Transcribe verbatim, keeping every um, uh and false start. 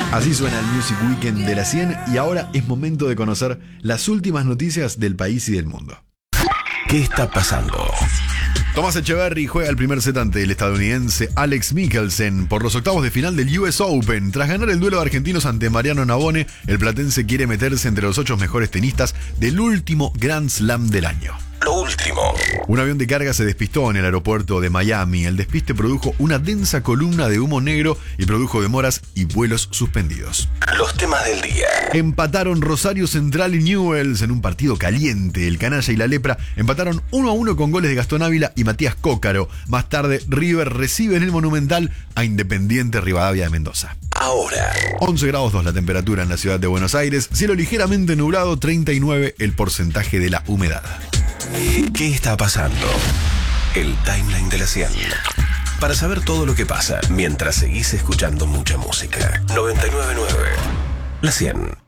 Así suena el Music Weekend de la cien y ahora es momento de conocer las últimas noticias del país y del mundo. ¿Qué está pasando? Thomas Etcheverry juega el primer set ante el estadounidense Alex Michelsen por los octavos de final del U S Open. Tras ganar el duelo de argentinos ante Mariano Navone, el platense quiere meterse entre los ocho mejores tenistas del último Grand Slam del año. Lo último. Un avión de carga se despistó en el aeropuerto de Miami. El despiste produjo una densa columna de humo negro y produjo demoras y vuelos suspendidos. Los temas del día. Empataron Rosario Central y Newell's en un partido caliente. El Canalla y la Lepra empataron uno a uno con goles de Gastón Ávila y Matías Cócaro. Más tarde, River recibe en el Monumental a Independiente Rivadavia de Mendoza. Ahora. once grados dos la temperatura en la ciudad de Buenos Aires. Cielo ligeramente nublado, treinta y nueve el porcentaje de la humedad. ¿Qué está pasando? El timeline de la cien. Para saber todo lo que pasa mientras seguís escuchando mucha música. noventa y nueve punto nueve La cien.